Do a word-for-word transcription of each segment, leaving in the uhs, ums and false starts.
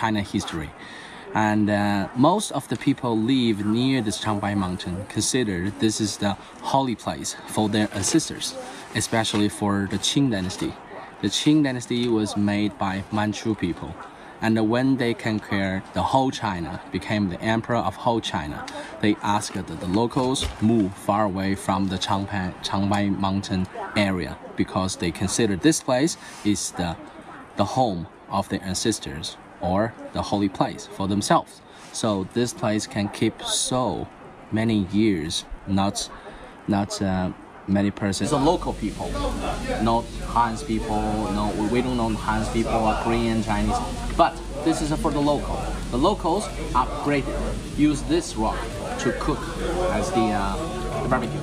China history. And uh, most of the people live near this Changbai mountain consider this is the holy place for their ancestors, especially for the Qing dynasty. The Qing dynasty was made by Manchu people. And when they conquered the whole China, became the emperor of whole China, they asked that the locals move far away from the Changbai, Changbai mountain area because they consider this place is the, the home of their ancestors or the holy place for themselves. So this place can keep so many years, not, not uh, many persons. So local people, not Han's people, no, we don't know Han's people or Korean, Chinese, but this is for the local. The locals upgraded, use this rock to cook as the, uh, the barbecue.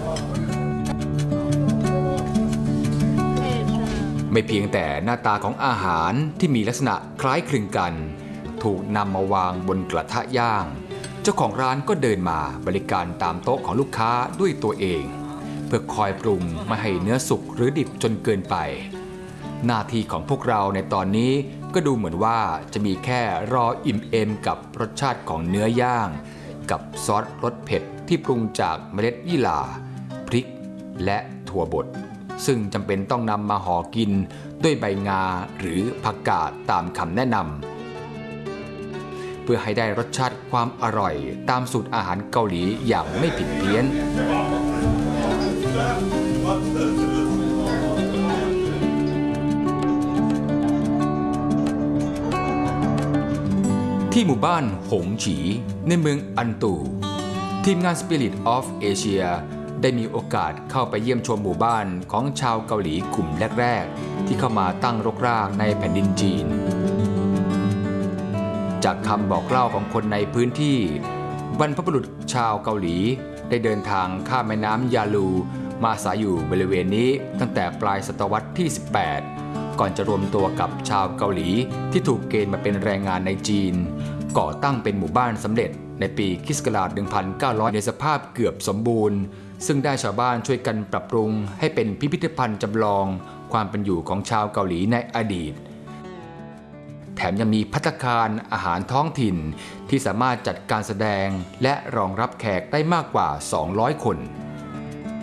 ไม่เพียงแต่หน้าตาของอาหารที่มีลักษณะคล้ายคลึงกันถูกนำมาวางบนกระทะย่างเจ้าของร้านก็เดินมาบริการตามโต๊ะของลูกค้าด้วยตัวเองเพื่อคอยปรุงไม่ให้เนื้อสุกหรือดิบจนเกินไปหน้าที่ของพวกเราในตอนนี้ก็ดูเหมือนว่าจะมีแค่รออิ่มเอมกับรสชาติของเนื้อย่างกับซอสรสเผ็ดที่ปรุงจากเมล็ดยี่หร่าพริกและถั่วบดซึ่งจำเป็นต้องนำมาห่อกินด้วยใบงาหรือผักกาดตามคำแนะนำเพื่อให้ได้รสชาติความอร่อยตามสูตรอาหารเกาหลีอย่างไม่ผิดเพี้ยนที่หมู่บ้านหงฉีในเมืองอันตูทีมงาน Spirit of Asia ได้มีโอกาสเข้าไปเยี่ยมชมหมู่บ้านของชาวเกาหลีกลุ่มแรกๆที่เข้ามาตั้งรกรากในแผ่นดินจีนจากคำบอกเล่าของคนในพื้นที่บรรพบุรุษชาวเกาหลีได้เดินทางข้ามแม่น้ำยาลูมาอาศัยอยู่บริเวณนี้ตั้งแต่ปลายศตวรรษที่สิบแปดก่อนจะรวมตัวกับชาวเกาหลีที่ถูกเกณฑ์มาเป็นแรงงานในจีนก่อตั้งเป็นหมู่บ้านสำเร็จในปีค.ศ. หนึ่งพันเก้าร้อย ในสภาพเกือบสมบูรณ์ซึ่งได้ชาวบ้านช่วยกันปรับปรุงให้เป็นพิพิธภัณฑ์จำลองความเป็นอยู่ของชาวเกาหลีในอดีตแถมยังมีภัตตาคารอาหารท้องถิ่นที่สามารถจัดการแสดงและรองรับแขกได้มากกว่าสองร้อยคน